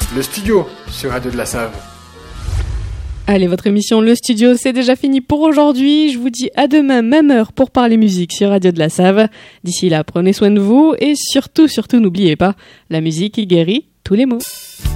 Le studio sur Radio de la Save. Allez, votre émission Le Studio, c'est déjà fini pour aujourd'hui. Je vous dis à demain, même heure, pour parler musique sur Radio de la Save. D'ici là, prenez soin de vous et surtout, n'oubliez pas, la musique guérit tous les maux.